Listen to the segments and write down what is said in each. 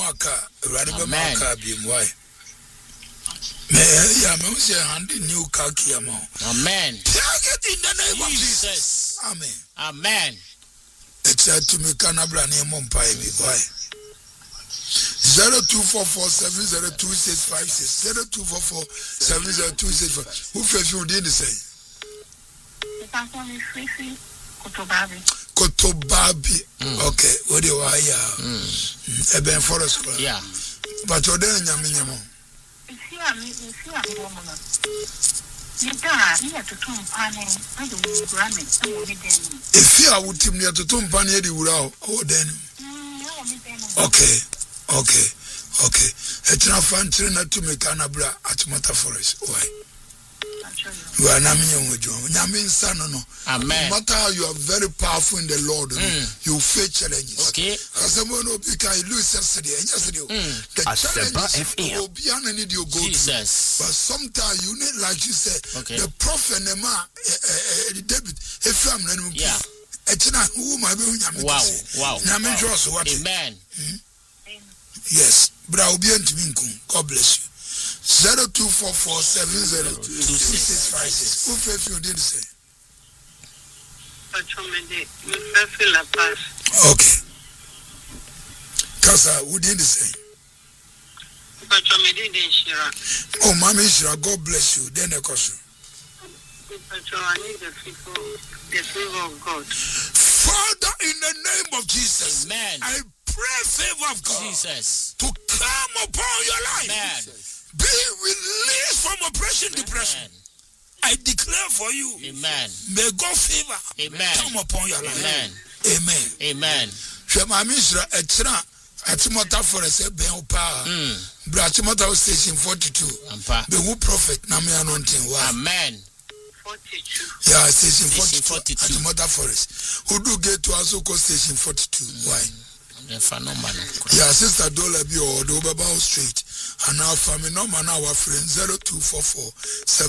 Maka, Radical Maka, be why. May I say, hand in new khaki amount. Amen. Take it in the name of Jesus. Amen. Amen. It's said to me, Canabra near Mumpai, be why. 0244702656 0244702656. Who first you did say? Kotobabi. Okay, what do you want? Eben Forest. Yeah. But you're there in Yaminyamo. If you are with him near to Tumpani, you will. Oh, then. Okay. It's not fun to make Canabra at Mata Forest. Why? You are Namian with you. Yamin son, no. Amen. No matter how you are very powerful in the Lord, you face challenges. Okay. As a man, because you lose yesterday and yesterday. The challenges will be need you go Jesus. But sometimes you need, like you said, the prophet, the man, David, a family. Yeah. Wow. Amen. Yes. God bless you. 0244702656. Who faith you did say? Okay. Kasa, who did say? Oh, Mama Ishira, God bless you. Then I cause you. I need the favor of God. Father, in the name of Jesus, amen. I pray favor of God Jesus to come upon your life. Amen. Be released from oppression, depression. I declare for you. Amen. May God favor come upon your life. Amen. Amen. Amen. Shema Mishra etra atimota forest ben power. Bratimota station 42. Be who prophet na me anointing. Amen. 42. Yeah, station 42. Atimota forest. Who do get to also call station 42. Why? Phenomenal. Yeah, Sister Dola be or the Obabao Street. And now family number now our friend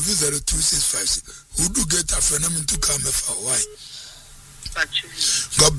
0244702656. Who do get a phenomenon to come for why? God